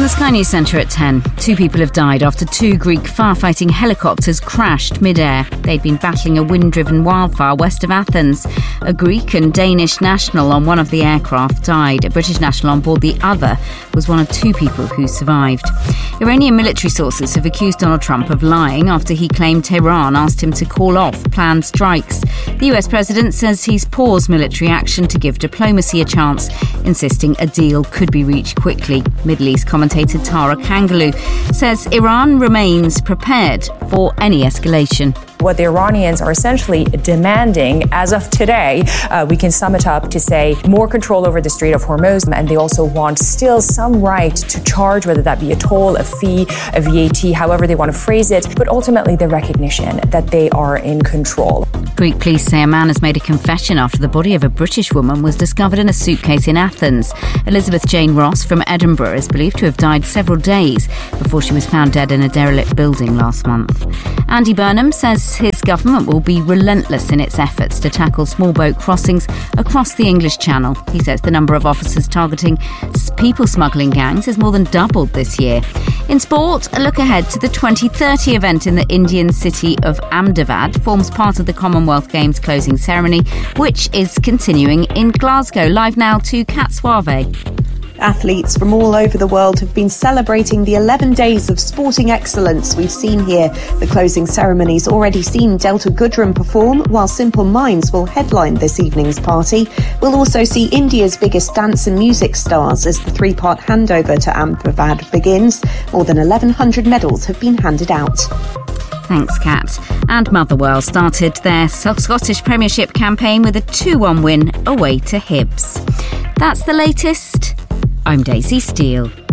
the Sky News Centre at 10. 2 people have died after 2 Greek firefighting helicopters crashed mid-air. They'd been battling a wind-driven wildfire west of Athens. A Greek and Danish national on one of the aircraft died. A British national on board the other was one of 2 people who survived. Iranian military sources have accused Donald Trump of lying after he claimed Tehran asked him to call off planned strikes. The US president says he's paused military action to give diplomacy a chance, insisting a deal could be reached quickly. Middle East commentator Tara Kangaloo says Iran remains prepared for any escalation. What the Iranians are essentially demanding as of today, we can sum it up to say more control over the Strait of Hormuz, and they also want still some right to charge, whether that be a toll, a fee, a VAT, however they want to phrase it, but ultimately the recognition that they are in control. Greek police say a man has made a confession after the body of a British woman was discovered in a suitcase in Athens. Elizabeth Jane Ross from Edinburgh is believed to have died several days before she was found dead in a derelict building last month. Andy Burnham says his government will be relentless in its efforts to tackle small boat crossings across the English Channel. He says the number of officers targeting people smuggling gangs has more than doubled this year. In sport, a look ahead to the 2030 event in the Indian city of Ahmedabad forms part of the Commonwealth Games closing ceremony, which is continuing in Glasgow. Live now to Kat Suave. Athletes from all over the world have been celebrating the 11 days of sporting excellence we've seen here. The closing ceremony's already seen Delta Goodrem perform, while Simple Minds will headline this evening's party. We'll also see India's biggest dance and music stars as the 3-part handover to Ahmedabad begins. More than 1,100 medals have been handed out. Thanks, Kat. And Motherwell started their Scottish Premiership campaign with a 2-1 win away to Hibs. That's the latest. I'm Daisy Steele.